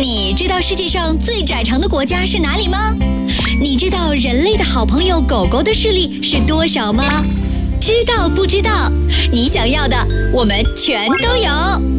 你知道世界上最窄长的国家是哪里吗？你知道人类的好朋友狗狗的视力是多少吗？知道不知道？你想要的我们全都有。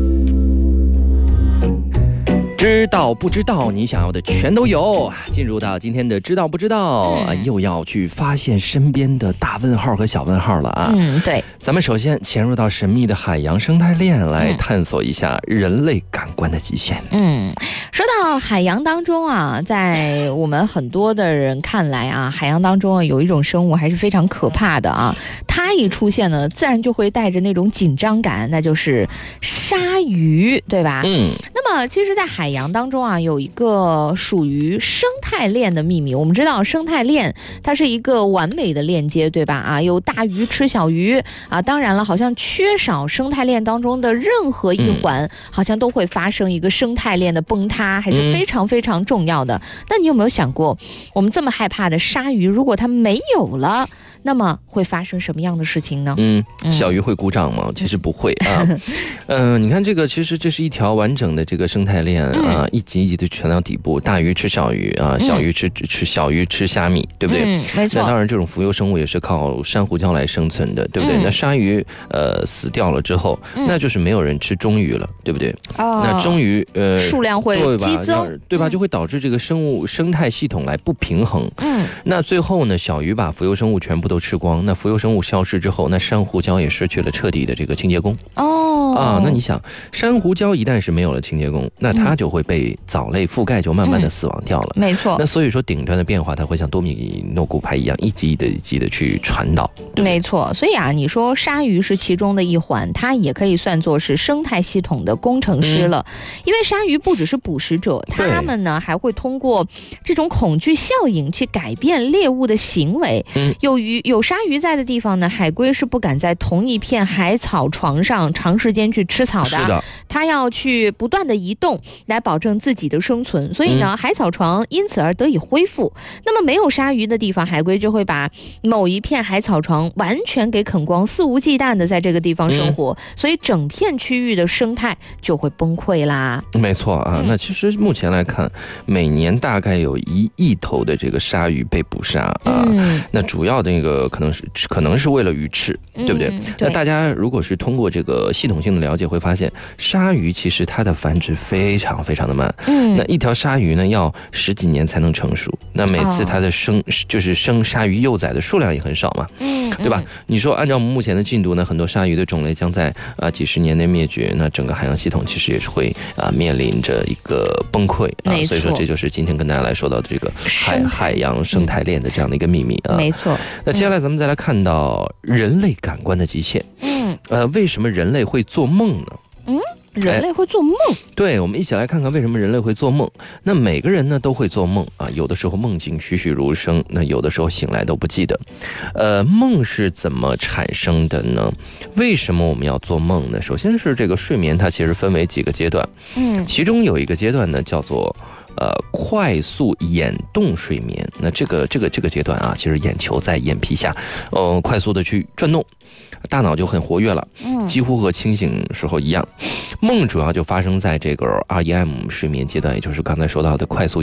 知道不知道？你想要的全都有。进入到今天的知道不知道，又要去发现身边的大问号和小问号了啊。 对。 咱们首先潜入到神秘的海洋生态链，来探索一下人类感官的极限。 说到海洋当中啊，在我们很多的人看来啊，海洋当中有一种生物还是非常可怕的啊。它一出现呢，自然就会带着那种紧张感，那就是鲨鱼，对吧？那么其实在海洋当中啊，有一个属于生态链的秘密。我们知道生态链它是一个完美的链接，对吧？啊，有大鱼吃小鱼啊，当然了，好像缺少生态链当中的任何一环，好像都会发生一个生态链的崩塌，还是非常非常重要的。那你有没有想过，我们这么害怕的鲨鱼，如果它没有了，那么会发生什么样的事情呢？ 小鱼会鼓掌吗？其实不会啊。你看这个，其实这是一条完整的这个生态链啊，一级一级的传到底部。大鱼吃小鱼啊，小鱼吃小鱼吃虾米，对不对？ 没错。 那当然，这种浮游生物也是靠珊瑚礁来生存的，对不对？那鲨鱼死掉了之后，那就是没有人吃中鱼了，对不对？那中鱼数量会激增， 对吧？就会导致这个生态系统来不平衡。那最后呢，小鱼把浮游生物全部都吃光，那浮游生物消失之后，那珊瑚礁也失去了彻底的这个清洁工。那你想，珊瑚礁一旦是没有了清洁工，那它就会被藻类覆盖，就慢慢的死亡掉了。 没错。 那所以说，顶端的变化它会像多米诺骨牌一样，一级一级的去传导。 没错。所以啊，你说鲨鱼是其中的一环，它也可以算作是生态系统的工程师了。因为鲨鱼不只是捕食者，它们呢还会通过这种恐惧效应去改变猎物的行为。有鲨鱼在的地方呢，海龟是不敢在同一片海草床上长时间去吃草的。 是的。 它要去不断的移动来保证自己的生存，所以呢，海草床因此而得以恢复。那么没有鲨鱼的地方，海龟就会把某一片海草床完全给啃光，肆无忌惮的在这个地方生活，所以整片区域的生态就会崩溃啦。 没错啊。那其实目前来看，每年大概有1亿头的这个鲨鱼被捕杀啊。那主要的那个可能是为了鱼翅，对不对？那大家如果是通过这个系统性的了解，会发现鲨鱼其实它的繁殖非常非常的慢。那一条鲨鱼呢要10几年才能成熟，那每次它的生鲨鱼幼崽的数量也很少嘛，对吧？你说按照目前的进度呢，很多鲨鱼的种类将在几十年内灭绝，那整个海洋系统其实也是会面临着一个崩溃啊。所以说这就是今天跟大家来说到的这个海洋生态链的这样的一个秘密啊。 没错。 那接下来咱们再来看到人类感官的极限。为什么人类会做梦呢？ 人类会做梦？ 对，我们一起来看看为什么人类会做梦。那每个人呢都会做梦啊，有的时候梦境栩栩如生，那有的时候醒来都不记得。梦是怎么产生的呢？为什么我们要做梦呢？首先是这个睡眠，它其实分为几个阶段。其中有一个阶段呢叫做快速眼动睡眠。那这个阶段啊，其实眼球在眼皮下快速的去转动，大脑就很活跃了，几乎和清醒时候一样。梦主要就发生在这个 REM 睡眠阶段，也就是刚才说到的快速